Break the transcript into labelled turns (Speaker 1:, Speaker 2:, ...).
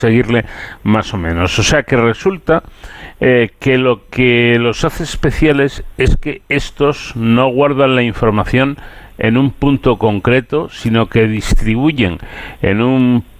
Speaker 1: seguirle más o menos. O sea que resulta que lo que los hace especiales es que estos no guardan la información en un punto concreto, sino que distribuyen en un